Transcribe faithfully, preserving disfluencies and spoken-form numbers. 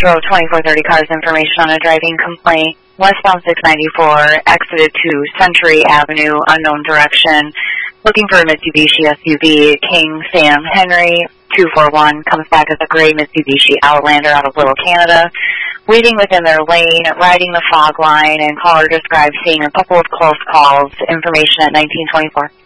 Metro twenty-four thirty cars information on a driving complaint. Westbound six ninety-four, exited to Century Avenue, unknown direction. Looking for a Mitsubishi S U V, King Sam Henry, two four one, comes back as a gray Mitsubishi Outlander out of Little Canada. Waiting within their lane, riding the fog line, and caller describes seeing a couple of close calls. Information at nineteen twenty-four.